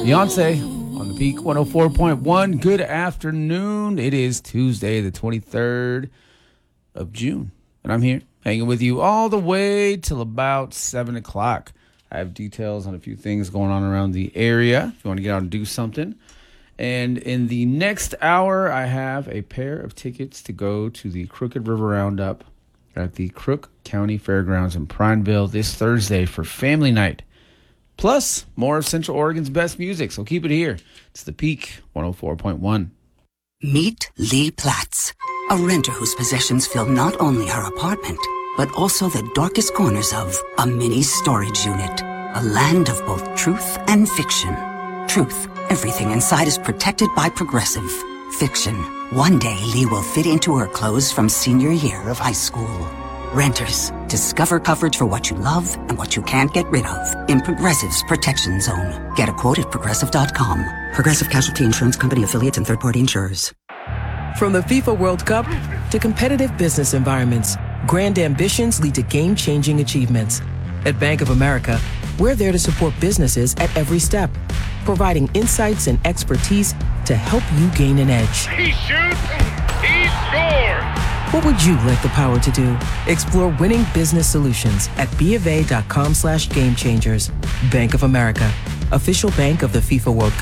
Beyonce on the Peak 104.1. Good afternoon. It is Tuesday, the 23rd of June. And I'm here hanging with you all the way till about 7 o'clock. I have details on a few things going on around the area if you want to get out and do something. And in the next hour, I have a pair of tickets to go to the Crooked River Roundup at the Crook County Fairgrounds in Prineville this Thursday for family night. Plus, more of Central Oregon's best music, so keep it here. It's the Peak 104.1. Meet Lee Platts, a renter whose possessions fill not only her apartment, but also the darkest corners of a mini storage unit. A land of both truth and fiction. Truth, everything inside is protected by Progressive. Fiction, one day Lee will fit into her clothes from senior year of high school. Renters, discover coverage for what you love and what you can't get rid of in Progressive's Protection Zone. Get a quote at Progressive.com. Progressive Casualty Insurance Company affiliates and third-party insurers. From the FIFA World Cup to competitive business environments, grand ambitions lead to game-changing achievements. At Bank of America, we're there to support businesses at every step, providing insights and expertise to help you gain an edge. He shoots, he scores! What would you like the power to do? Explore winning business solutions at BofA.com/gamechangers. Bank of America, official bank of the FIFA World Cup.